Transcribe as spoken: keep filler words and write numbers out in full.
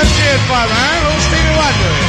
let's hear it for him, huh? Little Stevie Wonder.